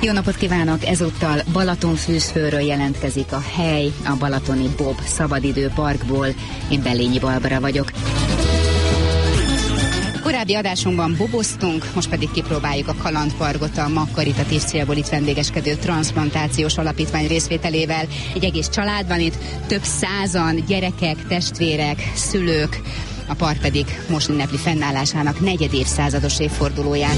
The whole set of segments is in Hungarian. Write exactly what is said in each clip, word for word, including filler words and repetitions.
Jó napot kívánok! Ezúttal Balatonfűzfőről jelentkezik a hely, a Balatoni Bob szabadidőparkból. Én Bellényi Barbara vagyok. Korábbi adásunkban boboztunk, most pedig kipróbáljuk a kalandparkot a MAG karitatív célból itt vendégeskedő transzplantációs alapítvány részvételével. Egy egész család van itt, több százan, gyerekek, testvérek, szülők. A park pedig most ünnepli fennállásának negyedévszázados évfordulóját.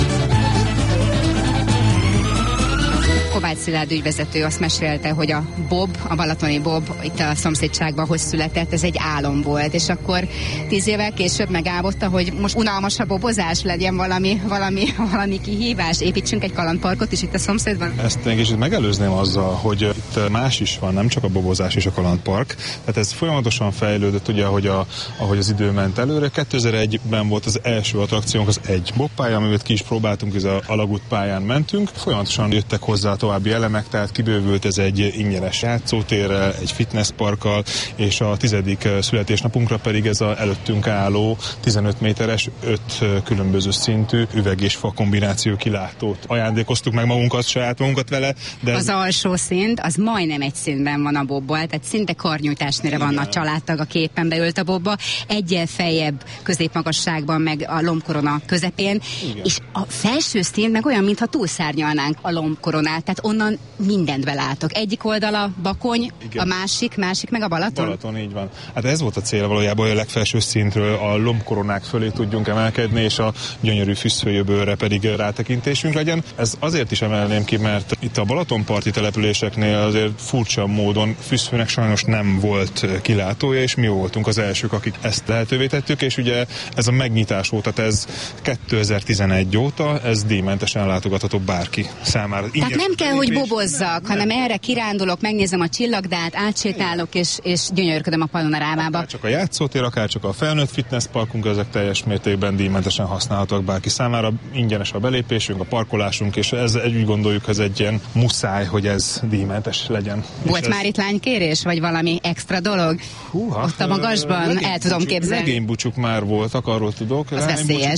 Kovács Szilárd ügyvezető azt mesélte, hogy a Bob, a balatoni Bob itt a szomszédságban hogy született, ez egy álom volt, és akkor tíz évvel később megálmodta, hogy most unalmas a bobozás, legyen valami, valami, valami kihívás, építsünk egy kalandparkot is itt a szomszédban. Ezt még is megelőzném azzal, hogy itt más is van, nem csak a bobozás és a kalandpark, tehát ez folyamatosan fejlődött, ugye, ahogy, a, ahogy az idő ment előre. kétezer-egyben volt az első attrakciónk, az egy bobpálya, amit ki is próbáltunk, ez a alagút pályán mentünk, folyamatosan jöttek hozzá további elemek, tehát kibővült ez egy ingyenes játszótérrel, egy fitnessparkkal, és a tizedik születésnapunkra pedig ez a előttünk álló tizenöt méteres, öt különböző szintű üveg és fa kombináció kilátót ajándékoztuk meg magunkat, saját magunkat vele. De ez... Az alsó szint, az majdnem egy szintben van a bobbal, tehát szinte karnyújtásnyira van a családtag, aki éppen beült a bobba, egyel feljebb középmagasságban, meg a lombkorona közepén, igen. És a felső szint meg olyan, mintha túlszárnyalnánk a lombkoronát, tehát onnan mindent belátok. Egyik oldala Bakony, igen. A másik, másik meg a Balaton? Balaton, így van. Hát ez volt a cél valójában, hogy a legfelső szintről a lombkoronák fölé tudjunk emelkedni, és a gyönyörű Füszfőjövőre pedig rátekintésünk legyen. Ez azért is emelném ki, mert itt a balatonparti településeknél azért furcsa módon Füszfőnek sajnos nem volt kilátója, és mi voltunk az elsők, akik ezt lehetővé tettük, és ugye ez a megnyitás óta, tehát ez kétezer-tizenegy óta, ez díjmentesen látogatható bárki számára. Tehát nem kell, hogy bobozzak, hanem erre kirándulok, megnézem a csillagdát, átsétálok, és, és gyönyörködöm a panorámába. Akár csak a játszótér, akár csak a felnőtt fitnessparkunk, ezek teljes mértékben díjmentesen használhatóak bárki számára. Ingyenes a belépésünk, a parkolásunk, és ez úgy gondoljuk, ez egy ilyen muszáj, hogy ez díjmentes legyen. Volt már ez... itt lánykérés, vagy valami extra dolog? Húha, ott a magasban, legény, el tudom képzelni. Legénybúcsuk már voltak, arról tudok. Az veszélyes.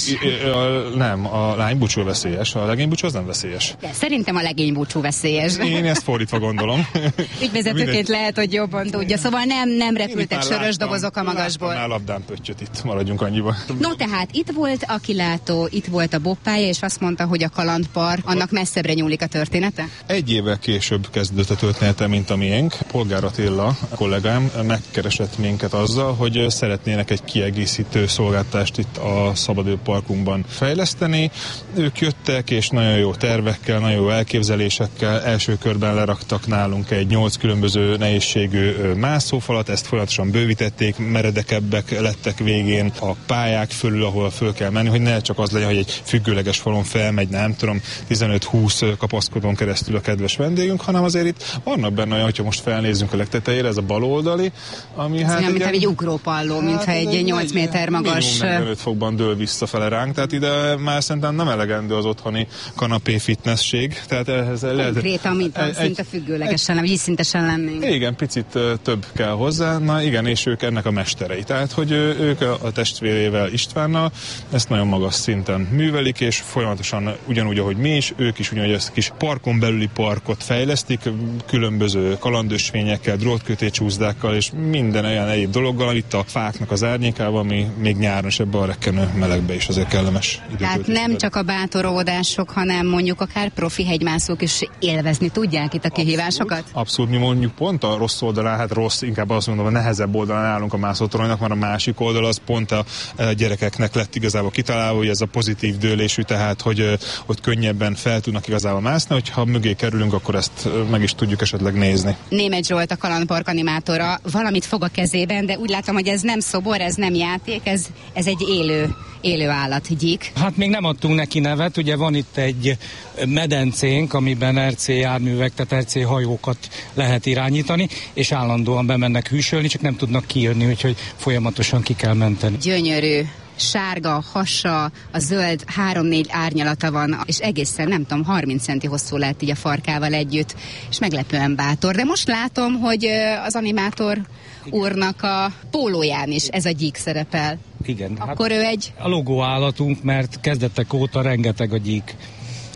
Nem, a lánybúcsú veszélyes, a legénybúcsú az nem veszélyes. De szerintem a legénybúcsú veszélyes. Én ezt fordítva gondolom. Ügyvezetőként lehet, hogy jobban tudja. Szóval nem, nem repültek sörös dobozok a magasból. Láttam labdán pöttyöt itt, maradjunk annyiba. No tehát, itt volt a kilátó, itt volt a bobpálya, és azt mondta, hogy a kalandpark, annak messzebbre nyúlik a története? Egy évvel később kezdődött a története, mint a miénk. Polgár Attila, a kollégám, megkeresett minket azzal, hogy szeretnének egy kiegészítő szolgáltást itt a szabadidőparkunkban fejleszteni. Ők jöttek, és nagyon jó tervekkel, nagyon jó elképzelésekkel első körben leraktak nálunk egy nyolc különböző nehézségű mászófalat, ezt folyamatosan bővítették, meredekebbek lettek végén a pályák fölül, ahol föl kell menni, hogy ne csak az legyen, hogy egy függőleges falon felmegy, nem tudom, tizenöt-húsz kapaszkodón keresztül a kedves vendégünk, hanem azért itt vannak benne olyan, hogyha most felnézzünk a legtetejére, ez a baloldali, ami ez hát olyan, egy, egy ugrópalló, hát mintha egy, egy nyolc méter magas... negyvenöt fokban dől visszafele ránk, tehát ide már szerintem nem elegendő az otthoni kanapé fitnessség, tehát ehhez lehet... Konkrétan, mint egy, szinte függőlegesen, vagy ízszintesen lennénk. Igen, picit uh, több kell hozzá, na igen, és ők ennek a mesterei. Tehát, hogy uh, ők a, a testvérével, Istvánnal ezt nagyon magas szinten művelik, és folyamatosan ugyanúgy, ahogy mi is, ők is ugyanúgy ezt kis parkon belüli parkot fejlesztik, különböző kalandösvényekkel, drótkötécsúzdákkal, és minden olyan egyéb dologgal, itt a fáknak az árnyékával, ami még nyáron is ebbe a rekkenő melegbe is azért kellemes időtöltés. Tehát nem csak a bátorodások, hanem mondjuk akár profi hegymászók is élvezni tudják itt a kihívásokat? Abszolút, abszolút, mi mondjuk pont a rossz oldalán, hát rossz, inkább azt mondom, a nehezebb oldalán állunk a mászótoronynak, mert a másik oldal az pont a gyerekeknek lett igazából kitalálva, hogy ez a pozitív dőlésű, tehát hogy ott könnyebben fel tudnak igazából mászni, hogyha mögé kerülünk, akkor ezt meg is tudjuk esetleg nézni. Németh Zsolt, a kalandpark animátora, valamit fog a kezében, de úgy látom, hogy ez nem szobor, ez nem játék, ez, ez egy élő, élő állat, gyík. Hát még nem adtunk neki nevet, ugye van itt egy medencénk, amiben er cé járművek, tehát er cé hajókat lehet irányítani, és állandóan bemennek hűsölni, csak nem tudnak kijönni, úgyhogy folyamatosan ki kell menteni. Gyönyörű. Sárga, hasa, a zöld három-négy árnyalata van, és egészen nem tudom, harminc centi hosszú lett így a farkával együtt, és meglepően bátor. De most látom, hogy az animátor úrnak a pólóján is ez a gyík szerepel. Igen. Akkor hát ő egy... A logó állatunk, mert kezdetek óta rengeteg a gyík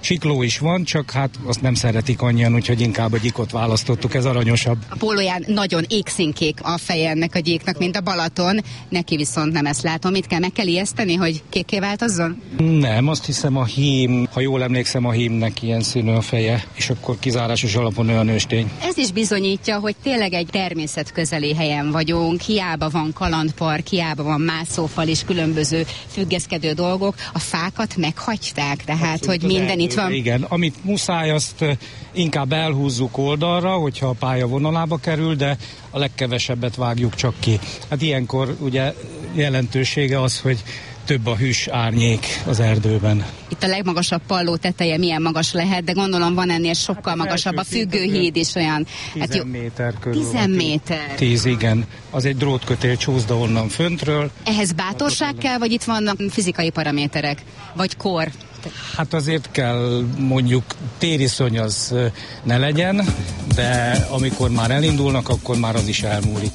Sikló is van, csak hát azt nem szeretik annyian, úgyhogy inkább a gyíkot választottuk, ez aranyosabb. A pólóján nagyon égszínkék a feje ennek a gyíknak, mint a Balaton, neki viszont nem ezt látom. Mit kell, meg kell ijeszteni, hogy kékké változzon? Nem, azt hiszem a hím, ha jól emlékszem, a hímnek ilyen színű a feje, és akkor kizárásos alapon olyan nőstény. Ez is bizonyítja, hogy tényleg egy természetközeli helyen vagyunk, hiába van kalandpark, hiába van mászófal és különböző függeszkedő dolgok, a fákat meghagyták, tehát, abszolút, hogy minden itt van. Igen, amit muszáj, azt inkább elhúzzuk oldalra, hogyha a pálya vonalába kerül, de a legkevesebbet vágjuk csak ki. Hát ilyenkor ugye jelentősége az, hogy több a hűs árnyék az erdőben. Itt a legmagasabb palló teteje milyen magas lehet, de gondolom van ennél sokkal hát magasabb, a függőhíd is olyan. tíz hát méter körül. tíz méter. tíz, igen. Az egy drótkötél csúszda onnan föntről. Ehhez bátorság kell, vagy itt vannak fizikai paraméterek? Vagy kor? Hát azért kell, mondjuk tériszony az ne legyen, de amikor már elindulnak, akkor már az is elmúlik.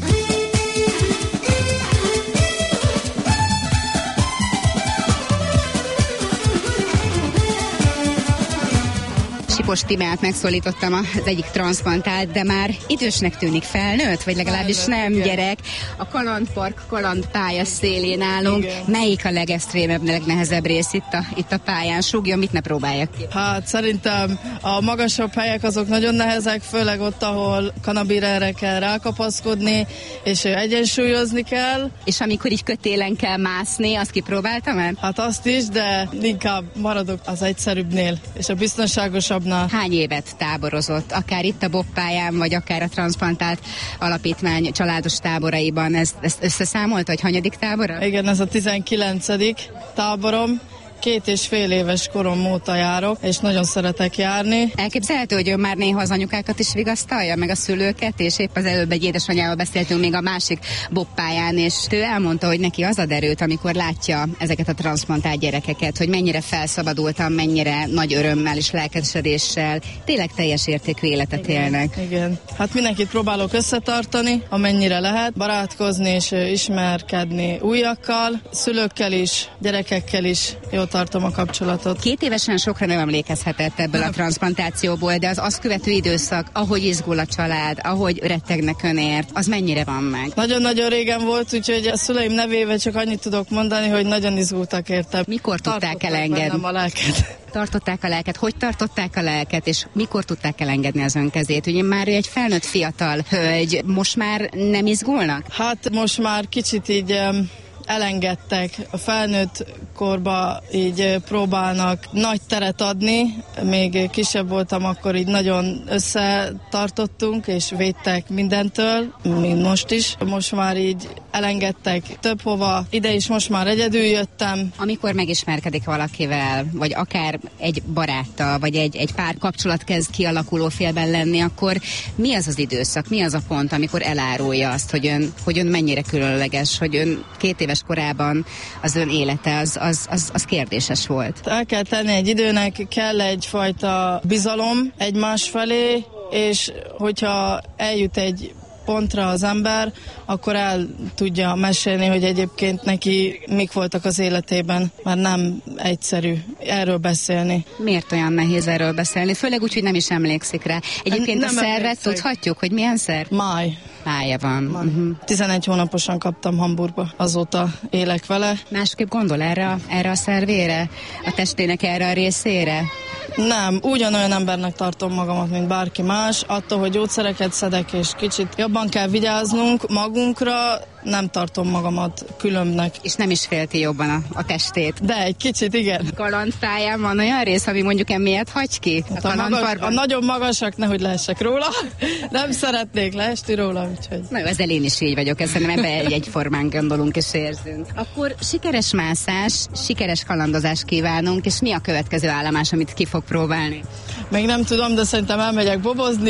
Sipos Timát megszólítottam, az egyik transzplantált, de már idősnek tűnik, felnőtt, vagy legalábbis nem gyerek. A kalandpark, kalandpálya szélén állunk. Igen. Melyik a legextrémebb, legnehezebb rész itt a, itt a pályán? Súgjon, mit ne próbáljak ki? Hát szerintem a magasabb helyek azok nagyon nehezek, főleg ott, ahol kanabirerre kell rákapaszkodni, és egyensúlyozni kell. És amikor így kötélen kell mászni, azt kipróbáltam már? Hát azt is, de inkább maradok az egyszerűbbnél, és a biztonságosabbnál. Hány évet táborozott, akár itt a bobpályán, vagy akár a transzplantált alapítvány családos táboraiban? Ezt, ezt összeszámolta, hogy hanyadik tábora? Igen, ez a tizenkilencedik táborom. Két és fél éves korom óta járok, és nagyon szeretek járni. Elképzelhető, hogy ő már néha az anyukákat is vigasztalja, meg a szülőket, és épp az előbb egy édesanyjával beszéltünk még a másik bobpályán, és ő elmondta, hogy neki az ad erőt, amikor látja ezeket a transzplantált gyerekeket, hogy mennyire felszabadultan, mennyire nagy örömmel és lelkesedéssel, tényleg teljes értékű életet igen, élnek. Igen. Hát mindenkit próbálok összetartani, amennyire lehet, barátkozni és ismerkedni újakkal, szülőkkel is, gyerekekkel is. Jó tartom a kapcsolatot. Két évesen sokra nem emlékezhetett ebből a transzplantációból, de az azt követő időszak, ahogy izgul a család, ahogy rettegnek önért, az mennyire van meg? Nagyon-nagyon régen volt, úgyhogy a szüleim nevével csak annyit tudok mondani, hogy nagyon izgultak értem. Mikor tudták elengedni? a lelket. Tartották a lelket? Hogy tartották a lelket, és mikor tudták elengedni az ön kezét? Ugye már ő egy felnőtt fiatal hölgy, most már nem izgulnak? Hát most már kicsit így um, elengedtek. A felnőtt korba így próbálnak nagy teret adni. Még kisebb voltam, akkor így nagyon összetartottunk, és védtek mindentől, mint most is. Most már így elengedtek több hova. Ide is most már egyedül jöttem. Amikor megismerkedik valakivel, vagy akár egy baráttal, vagy egy, egy pár kapcsolat kezd kialakuló félben lenni, akkor mi az az időszak, mi az a pont, amikor elárulja azt, hogy ön, hogy ön mennyire különleges, hogy ön két éves korában az ön élete az, az, az, az kérdéses volt? El kell tenni egy időnek, kell egyfajta bizalom egymás felé, és hogyha eljut egy pontra az ember, akkor el tudja mesélni, hogy egyébként neki mik voltak az életében, mert nem egyszerű erről beszélni. Miért olyan nehéz erről beszélni? Főleg úgy, hogy nem is emlékszik rá. Egyébként nem a szervet tudhatjuk, hogy milyen szer? Máj. Mája van. Uh-huh. tizenegy hónaposan kaptam Hamburgba, azóta élek vele. Másképp gondol erre a, erre a szervére? A testének erre a részére? Nem, ugyanolyan embernek tartom magamat, mint bárki más. Attól, hogy gyógyszereket szedek, és kicsit jobban kell vigyáznunk magunkra, nem tartom magamat különbnek. És nem is félti jobban a, a testét. De egy kicsit, igen. Kalandpályán van olyan rész, ami mondjuk emiatt hagy ki? Hát a, a, magas, a nagyon magasak, nehogy lehessek róla. Nem szeretnék leesni róla, úgyhogy. Na jó, ezzel én is így vagyok, ezt szerintem ebbe egy, egyformán gondolunk és érzünk. Akkor sikeres mászás, sikeres kalandozást kívánunk, és mi a következő állomás, amit ki fog próbálni? Még nem tudom, de szerintem elmegyek bobozni,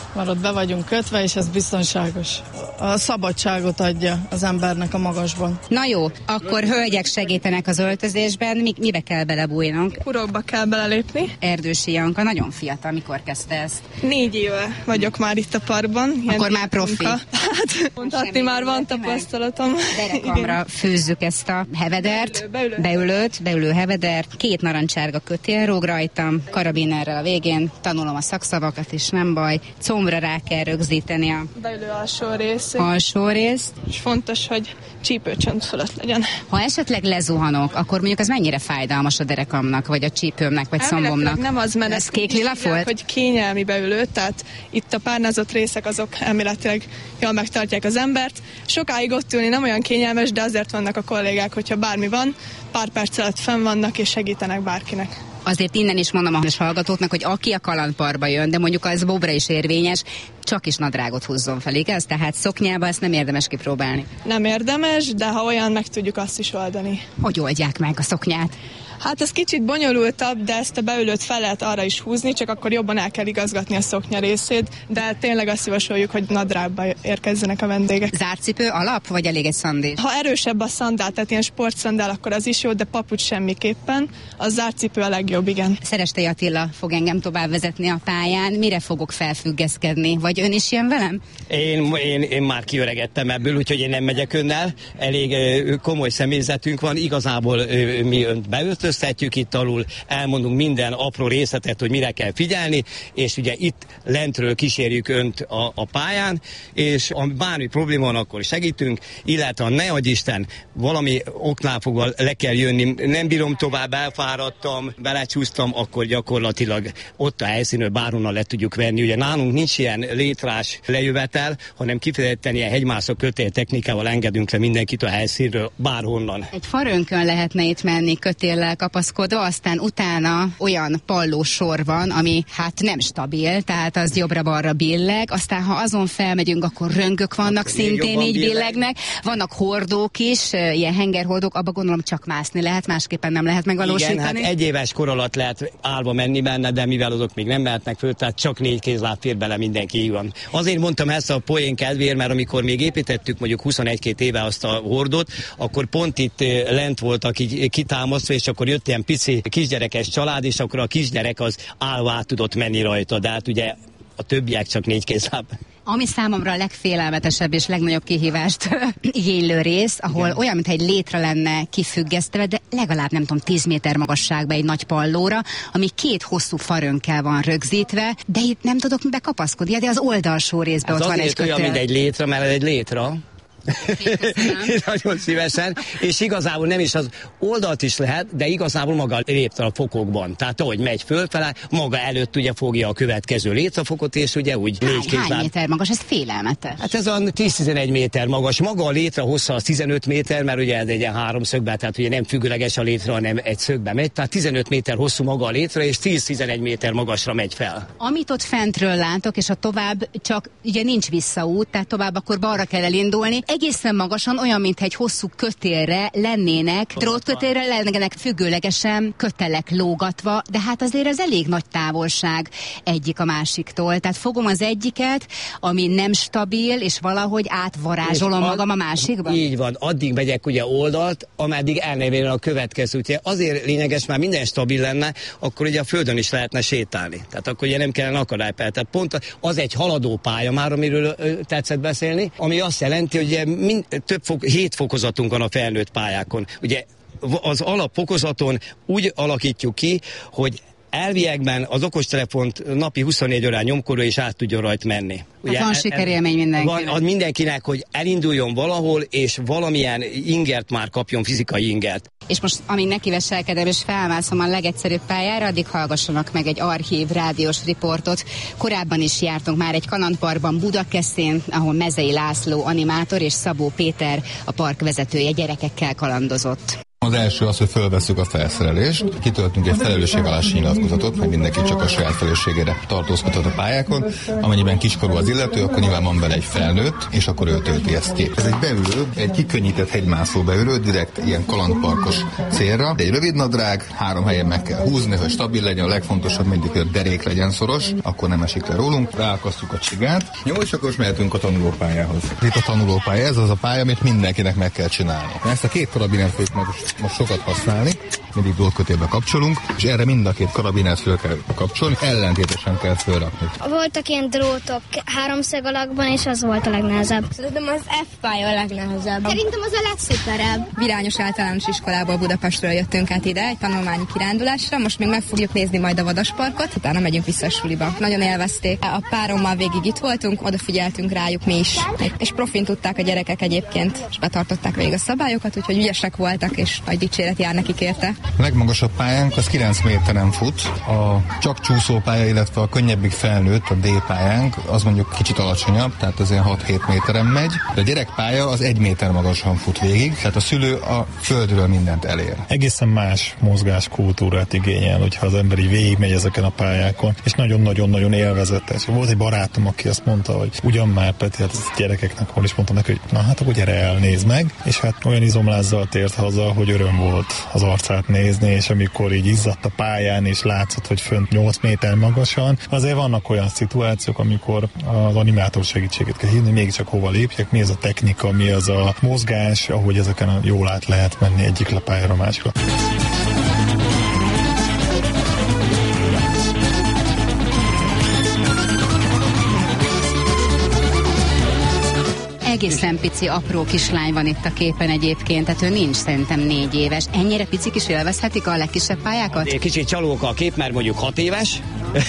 mert ott be vagyunk kötve, és ez biztonságos. A szabadságot adja az embernek a magasban. Na jó, akkor hölgyek segítenek az öltözésben, Mi, mibe kell belebújnunk? Urokba kell belelépni. Erdősi Janka, nagyon fiatal, mikor kezdte ezt? Négy éve vagyok már itt a parkban. Akkor már profi. Hát, mondhatni már van tapasztalatom. Derekamra főzzük ezt a hevedert, Beülő, beülő. beülőt, beülő hevedert, két narancsárga kötél rúg rajtam, karabinerrel a végén, tanulom a szakszavakat is, nem baj, combra rá kell rögzíteni a beülő alsó rész. alsó részt. És fontos, hogy csípőcsont fölött legyen. Ha esetleg lezuhanok, akkor mondjuk az mennyire fájdalmas a derekamnak, vagy a csípőmnek, vagy szombomnak? Nem az, mert ez kék lila volt? Hogy kényelmi beülő, tehát itt a párnázott részek azok elméletileg jól megtartják az embert. Sokáig ott ülni nem olyan kényelmes, de azért vannak a kollégák, hogyha bármi van, pár perc alatt fenn vannak és segítenek bárkinek. Azért innen is mondom a hallgatóknak, hogy aki a kalandparkba jön, de mondjuk az bobra is érvényes, csak is nadrágot húzzon fel, igaz? Tehát szoknyába ezt nem érdemes kipróbálni. Nem érdemes, de ha olyan, meg tudjuk azt is oldani. Hogy oldják meg a szoknyát? Hát ez kicsit bonyolultabb, de ezt a beülőt fel lehet arra is húzni, csak akkor jobban el kell igazgatni a szoknya részét, de tényleg azt javasoljuk, hogy nadrágba érkezzenek a vendégek. Zárcipő alap, vagy elég egy szandés? Ha erősebb a szandál, tehát ilyen sportszandál, akkor az is jó, de papucs semmiképpen. A zárcipő a legjobb, igen. Szerestei Attila fog engem tovább vezetni a pályán. Mire fogok felfüggeszkedni? Vagy ön is jön velem? Én, én, én már kiöregettem ebből, úgyhogy én nem megyek önnel. Elég ö, komoly személyzetünk van. Igazából ö, mi önt beöltöztetjük itt alul, elmondunk minden apró részletet, hogy mire kell figyelni, és ugye itt lentről kísérjük önt a, a pályán, és ha bármi probléma van, akkor segítünk, illetve ne adj Isten, valami oknál fogva le kell jönni, nem bírom tovább, elfáradtam, belecsúsztam, akkor gyakorlatilag ott a helyszínről bárhonnan le tudjuk venni. Ugye nálunk nincs ilyen létrás lejövetel, hanem kifejezetten ilyen hegymászó kötél technikával engedünk le mindenkit a helyszínről bárhonnan. Egy farönkön lehetne itt menni kötéllel kapaszkodva, aztán utána olyan pallósor van, ami hát nem stabil, tehát az jobbra-balra billeg, aztán ha azon felmegyünk, akkor röngök vannak, akkor szintén így billeg. billegnek, vannak hordók is, ilyen hengerhordók, abba gondolom csak mászni lehet, másképpen nem lehet megvalósítani. Igen, hát egy éves kor alatt lehet állva menni benne, de mivel azok még nem mehetnek föl, tehát csak négy kézláb fér bele, mindenki van. Azért mondtam ezt a poén kedvéért, mert amikor még építettük mondjuk huszonegy-két éve azt a hordót, akkor pont itt lent voltak így kitámasztva, és akkor jött ilyen pici kisgyerekes család, és akkor a kisgyerek az állva át tudott menni rajta, de hát ugye a többiek csak négy kézláb. Ami számomra a legfélelmetesebb és legnagyobb kihívást igénylő rész, ahol igen, olyan, mintha egy létre lenne kifüggesztve, de legalább nem tudom, tíz méter magasságba egy nagy pallóra, ami két hosszú farönkkel van rögzítve, de itt nem tudok mibe kapaszkodni, de az oldalsó részben hát ott van egy kötél. olyan, mint egy létre, mert ez egy létra. Nagyon szívesen, és igazából nem is az oldalt is lehet, de igazából maga lépte a fokokban. Tehát ahogy megy fölfele, maga előtt ugye fogja a következő létrafokot, és ugye úgy hány, négy kézláb. Hány méter magas? Ez félelmetes. Hát ez a tíz-tizenegy méter magas. Maga a létre hossza az tizenöt méter, mert ugye ez egy ilyen háromszögben, tehát ugye nem függőleges a létre, hanem egy szögbe megy. Tehát tizenöt méter hosszú maga a létre, és tíz-tizenegy méter magasra megy fel. Amit ott fentről látok, és a tovább csak ugye nincs visszaút, tehát tovább akkor balra kell elindulni. Egészen magasan, olyan, mint egy hosszú kötélre lennének, drótkötélre lennének függőlegesen kötelek lógatva, de hát azért ez elég nagy távolság egyik a másiktól. Tehát fogom az egyiket, ami nem stabil, és valahogy átvarázsolom magam a másikba? Így van, addig megyek ugye oldalt, ameddig elnevél a következő. Ugye azért lényeges, már minden stabil lenne, akkor ugye a földön is lehetne sétálni. Tehát akkor ugye nem kellene akadálypálya. Tehát pont az egy haladó pálya már, amiről ö, tetszett beszélni, ami azt jelenti, hogy ugye mind, több fok, hét fokozatunk van a felnőtt pályákon. Ugye az alapfokozaton úgy alakítjuk ki, hogy elviekben az okostelefont napi huszonnégy órán nyomkodó és át tudjon rajta menni. Ugye, van sikerélmény mindenkinek. Van mindenkinek, hogy elinduljon valahol, és valamilyen ingert már kapjon, fizikai ingert. És most, amíg nekiveselkedem és felmászom a legegyszerűbb pályára, addig hallgassanak meg egy archív rádiós riportot. Korábban is jártunk már egy kalandparkban Budakeszin, ahol Mezei László animátor és Szabó Péter, a park vezetője gyerekekkel kalandozott. Az első az, hogy fölvesszük a felszerelést, kitöltünk egy felelősségvállási nyilatkozatot, hogy mindenki csak a saját felelősségére tartózkodhat a pályákon. Amennyiben kiskorú az illető, akkor nyilván van vele egy felnőtt, és akkor ő tölti ezt ki. Ez egy beülő, egy kikönnyített hegymászó beülő, direkt ilyen kalandparkos célra. Egy rövid nadrág, három helyen meg kell húzni, hogy stabil legyen, a legfontosabb mindig, hogy a derék legyen szoros, akkor nem esik le rólunk. Ráakasztjuk a csigát. Jó, és akkor most mehetünk a tanulópályához. Itt a tanulópálya, ez az a pálya, amit mindenkinek meg kell csinálni. Ezt a két karabinert fogjuk most most sokat használni, mindig dolgkötélbe kapcsolunk, és erre mind a két karabinát föl kell kapcsolni, ellentétesen kell fölrakni. Voltak ilyen drótok háromszög alakban, és az volt a legnehezebb. Szerintem az F-pálya a legnehezebb. Szerintem az a legszuperebb. Virányos általános iskolából Budapestről jöttünk át ide egy tanulmányi kirándulásra, most még meg fogjuk nézni majd a vadasparkot, utána megyünk vissza a suliba. Nagyon élvezték. A párommal végig itt voltunk, odafigyeltünk rájuk mi is. És profin tudták a gyerekek egyébként, és betartották végig a szabályokat, úgyhogy ügyesek voltak, és nagy dicséret jár nekik érte. A legmagasabb pályánk az kilenc méteren fut, a csak csúszópálya, illetve a könnyebbik felnőtt, a D-pályánk, az mondjuk kicsit alacsonyabb, tehát az ilyen hat-hét méteren megy, de a gyerekpálya az egy méter magasan fut végig, tehát a szülő a földről mindent elér. Egészen más mozgáskultúrát igényel, hogyha az ember így végigmegy ezeken a pályákon, és nagyon-nagyon-nagyon élvezetes. Volt egy barátom, aki azt mondta, hogy ugyan már Peti, hát ez gyerekeknek hol is mondtam neki, hogy na hát akkor gyere el, nézd meg, és hát olyan izomlázzal tért haza, hogy öröm volt az arcát nézni, és amikor így izzadt a pályán, és látszott, hogy fönt nyolc méter magasan, azért vannak olyan szituációk, amikor az animátor segítséget kell hívni, mégiscsak hova lépjek, mi ez a technika, mi az a mozgás, ahogy ezeken a jól át lehet menni egyik pályára a másikra. Egészen pici, apró kislány van itt a képen egyébként, tehát ő nincs szerintem négy éves. Ennyire picik is élvezhetik a legkisebb pályákat? Egy kicsit csalóka a kép, mert mondjuk hat éves,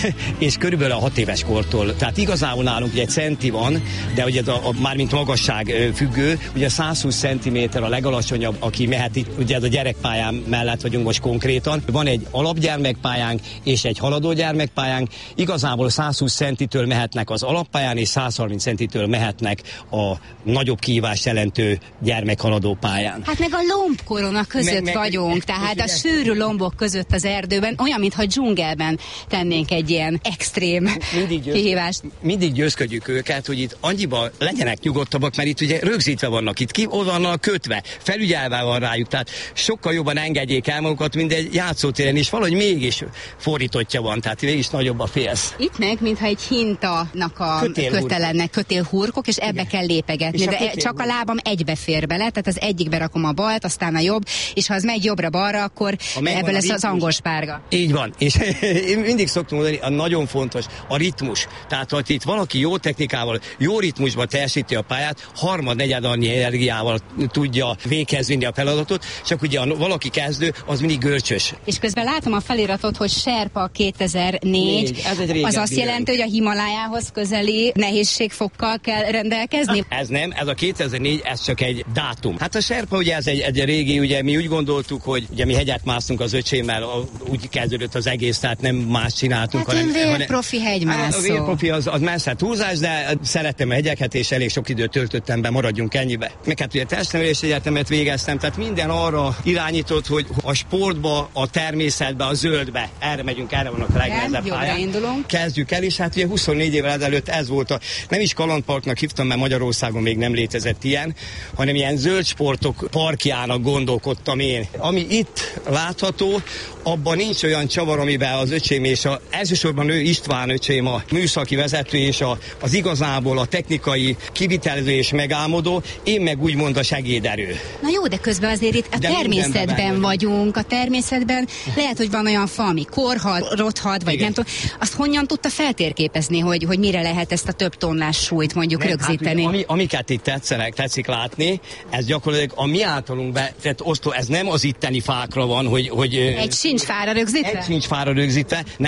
és körülbelül a hat éves kortól. Tehát igazából nálunk ugye egy centi van, de ugye a, a, mármint magasság függő, ugye százhúsz centiméter a legalacsonyabb, aki mehet itt, ugye a gyerekpályán mellett vagyunk most konkrétan. Van egy alapgyermekpályánk és egy haladó gyermekpályánk. Igazából százhúsz centitől mehetnek az alappályán, és százharminc centitől mehetnek a nagyobb kihívást jelentő gyermekhaladó pályán. Hát meg a lombkorona között meg, meg, vagyunk, meg, tehát a sűrű lombok között az erdőben, olyan, mintha dzsungelben tennénk egy ilyen extrém mindig győz, kihívást. Mindig győzködjük őket, hogy itt annyiban legyenek nyugodtabbak, mert itt ugye rögzítve vannak, itt ki vannak kötve, felügyelve van rájuk, tehát sokkal jobban engedjék el magukat, mint egy játszótéren, és valahogy mégis fordítottja van, tehát mégis nagyobb a félsz. Itt meg, mintha egy hintanak a köte lenne, kötélhurkok, és ebbe igen. kell lépegetni, de a csak a lábam egybe fér bele, tehát az egyikbe rakom a balt, aztán a jobb, és ha az megy jobbra-balra, akkor ebből lesz az angol spárga. Így van, és én mindig szoktam mondani, a nagyon fontos a ritmus. Tehát, hogy itt valaki jó technikával, jó ritmusban teljesíti a pályát, harmad-negyed annyi energiával tudja véghez vinni a feladatot, csak ugye a valaki kezdő, az mindig görcsös. És közben látom a feliratot, hogy Sherpa kétezer-négy, az azt jelenti, hogy a Himalájához közeli nehézségfokkal kell rendelkezni? Ez nem, ez a kétezer-négy, ez csak egy dátum. Hát a Sherpa ugye ez egy, egy régi, ugye mi úgy gondoltuk, hogy ugye mi hegyet másztunk az öcsémmel, úgy kezdődött az egész, tehát nem más csináltunk. Hát hanem, vérprofi hegymászó. A vérprofi az, az messze túlzás, de szerettem a hegyeket, és elég sok időt töltöttem be, maradjunk ennyibe. Meg hát ugye testnevelési egyetemet végeztem, tehát minden arra irányított, hogy a sportba, a természetbe, a zöldbe, erre megyünk, erre vannak a legnehezebb pályák. Kezdjük el, és hát ugye huszonnégy évvel ezelőtt ez volt a, nem is kalandparknak hívtam, mert Magyarországon még nem létezett ilyen, hanem ilyen zöldsportok parkjának gondolkodtam én. Ami itt látható, abban nincs olyan csavar, amiben az öcsém és a, elsősorban ő István öcsém, a műszaki vezető és a, az igazából a technikai kivitelező és megálmodó, én meg úgymond a segéderő. Na jó, de közben azért itt a de természetben vagyunk, a természetben lehet, hogy van olyan fa, ami korhad, rothad, vagy igen. nem tudom. Azt honnan tudta feltérképezni, hogy, hogy mire lehet ezt a több tonnás súlyt mondjuk nem, rögzíteni? Hát, ami, amiket itt tetszenek, tetszik látni, ez gyakorlatilag a mi általunk be, tehát osztó, ez nem az itteni fákra van, hogy... hogy egy sincs fára rögzítve? Egy sincs fára rögzítve, nekünk ez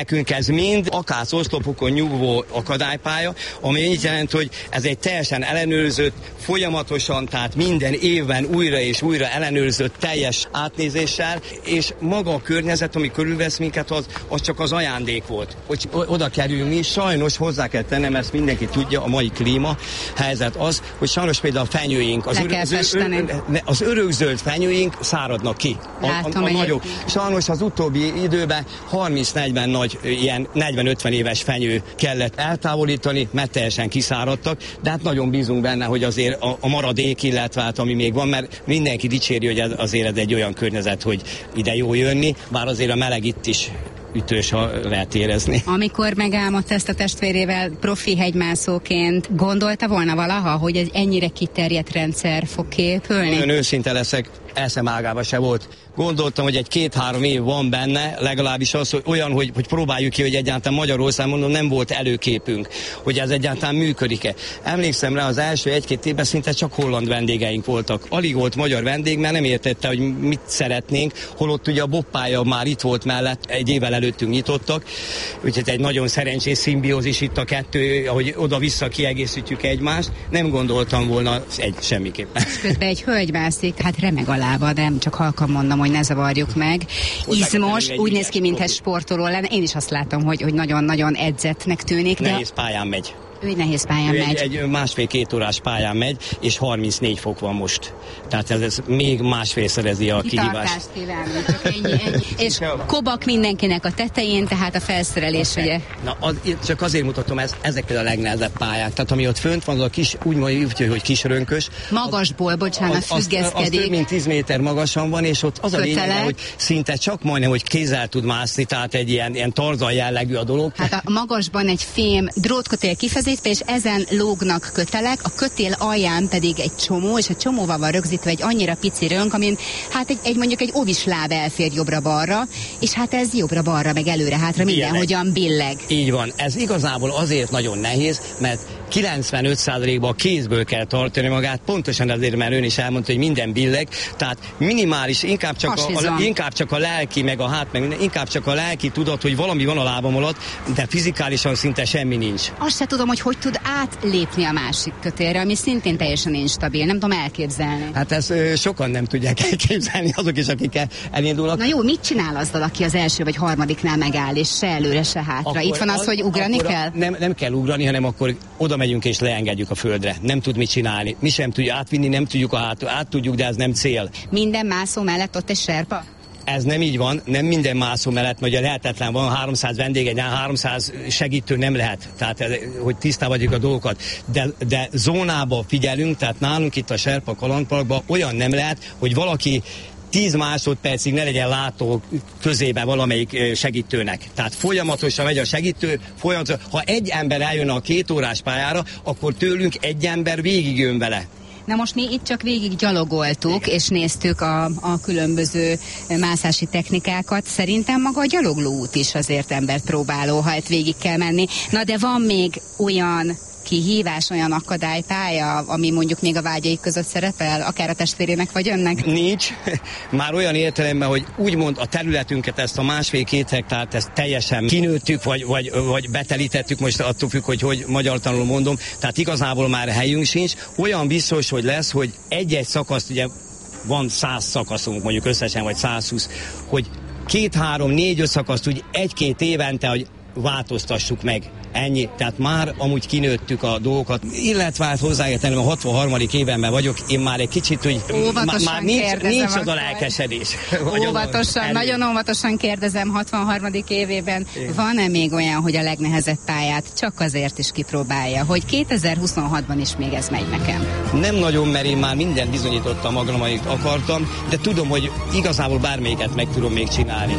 ez mind akác oszlopokon nyugvó akadálypálya, ami így jelent, hogy ez egy teljesen ellenőrzött, folyamatosan, tehát minden évben újra és újra ellenőrzött teljes átnézéssel, és maga a környezet, ami körülvesz minket, az, az csak az ajándék volt, hogy oda kerüljünk mi. Sajnos hozzá kell tennem, ezt mindenki tudja, a mai klíma helyzet az, hogy sajnos például a fenyőink, az, örö, az, örö, az örökzöld fenyőink száradnak ki. A, a, a nagyok. Sajnos az utóbbi időben harminc-negyven nagy, ilyen negyven-ötven éves fenyő kellett eltávolítani, mert teljesen kiszáradtak, de hát nagyon bízunk benne, hogy azért a, a maradék, illetve hát ami még van, mert mindenki dicséri, hogy ez azért ez egy olyan környezet, hogy ide jó jönni, bár azért a meleg itt is ütős, ha lehet érezni. Amikor megálmodta ezt a testvérével profi hegymászóként, gondolta volna valaha, hogy egy ennyire kiterjedt rendszer fog képülni? Nagyon őszinte leszek, eszem ágába se volt. Gondoltam, hogy egy két-három év van benne, legalábbis az, hogy olyan, hogy, hogy próbáljuk ki, hogy egyáltalán Magyarországon, mondom, nem volt előképünk, hogy ez egyáltalán működik-e. Emlékszem rá, az első egy-két évben szinte csak holland vendégeink voltak. Alig volt magyar vendég, mert nem értette, hogy mit szeretnénk, holott ugye a boppája már itt volt mellett, egy évvel előttünk nyitottak, úgyhogy egy nagyon szerencsés szimbiózis itt a kettő, ahogy oda-vissza kiegészítjük egymást. Nem gondoltam volna egy semmiképpen. Közben egy hölgy mászik, hát remeg a lába, nem csak halkan mondom, hogy ne zavarjuk meg. Izmos, úgy néz ki, mintha sportoló lenne. Én is azt látom, hogy, hogy nagyon-nagyon edzettnek tűnik. Nehéz de... pályán megy. Ő egy nehéz pályán ő megy. Egy, egy másfél-két órás pályán megy, és harmincnégy fok van most. Tehát ez, ez még másfélszerezi a kihívást. Ennyi, ennyi. És kobak mindenkinek a tetején, tehát a felszerelés, ugye? Na, az, csak azért mutatom, ez, ezek a legnehezebb pályák. Tehát ami ott fönt van, az a kis, úgy mondjuk, hogy kis rönkös. Magasból, bocsánat, az, függeszkedik. Az, az több mint tíz méter magasan van, és ott az a lényeg, hogy szinte csak majdnem, hogy kézzel tud mászni, tehát egy ilyen, ilyen Tarzan jellegű a dolog. Hát a magasban egy fém drótkötél kifejezés, és ezen lógnak kötelek, a kötél alján pedig egy csomó, és a csomóval van rögzítve egy annyira pici rönk, amin hát egy, egy mondjuk egy ovisláb elfér jobbra-balra, és hát ez jobbra-balra, meg előre-hátra mindenhogyan billeg. Így van. Ez igazából azért nagyon nehéz, mert kilencvenöt százalékban a kézből kell tartani magát, pontosan azért, mert ön is elmondta, hogy minden billeg, tehát minimális, inkább csak, a, a, inkább csak a lelki, meg a hát, meg minden, inkább csak a lelki tudat, hogy valami van a lábam alatt, de fizikálisan szinte semmi nincs. Azt se tudom, hogy hogy tud átlépni a másik kötélre, ami szintén teljesen instabil, nem tudom elképzelni. Hát ezt ö, sokan nem tudják elképzelni, azok is, akik elindulnak. Na jó, mit csinál azzal, aki az első vagy harmadiknál megáll, és se előre, se hátra? Akkor itt van az, az hogy ugrani kell? Nem, nem kell ugrani, hanem akkor oda megyünk és leengedjük a földre. Nem tud mit csinálni. Mi sem tudjuk átvinni, nem tudjuk a hátul. Át tudjuk, de ez nem cél. Minden mászó mellett ott egy serpa? Ez nem így van, nem minden mászó mellett, mert lehetetlen, van háromszáz vendég, egy háromszáz segítő nem lehet, tehát hogy tisztában vagyunk a dolgokat, de, de zónába figyelünk, tehát nálunk itt a Serpa kalandparkban olyan nem lehet, hogy valaki tíz másodpercig ne legyen látó közébe valamelyik segítőnek. Tehát folyamatosan megy a segítő, folyamatosan, ha egy ember eljön a két órás pályára, akkor tőlünk egy ember végig jön vele. Na most mi itt csak végig gyalogoltuk, igen, és néztük a, a különböző mászási technikákat. Szerintem maga a gyaloglóút is azért embert próbáló, ha itt végig kell menni. Na de van még olyan kihívás, olyan akadálypálya, ami mondjuk még a vágyaik között szerepel, akár a testvérének vagy önnek? Nincs. Már olyan értelemben, hogy úgymond a területünket, ezt a másfél-két hektárt, ezt teljesen kinőttük, vagy, vagy, vagy betelítettük, most attól függ, hogy hogy magyar tanul mondom, tehát igazából már helyünk sincs. Olyan biztos, hogy lesz, hogy egy-egy szakaszt, ugye van száz szakaszunk, mondjuk összesen, vagy százhúsz, hogy két-három, négy-öt szakaszt úgy egy-két évente, hogy változtassuk meg. Ennyi. Tehát már amúgy kinőttük a dolgokat, illetve hát hozzáértenem, a hatvanharmadik évenben vagyok, én már egy kicsit, hogy má, már nincs, nincs az a lelkesedés. Óvatosan, nagyon óvatosan kérdezem, hatvanharmadik évében van-e még olyan, hogy a legnehezebb pályát csak azért is kipróbálja, hogy kétezer-huszonhatban is még ez megy nekem? Nem nagyon, mert én már mindent bizonyítottam magam, amit akartam, de tudom, hogy igazából bármelyiket meg tudom még csinálni.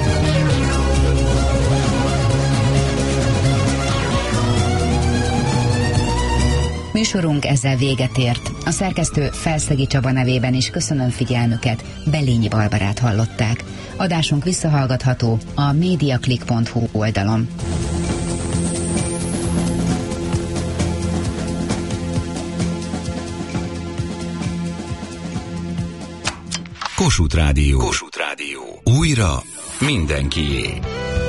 Műsorunk ezzel véget ért. A szerkesztő Felszegi Csaba nevében is köszönöm figyelmüket, Belényi Barbarát hallották. Adásunk visszahallgatható a mediaclick pont hu oldalon. Kossuth Rádió. Kossuth Rádió. Újra mindenkié.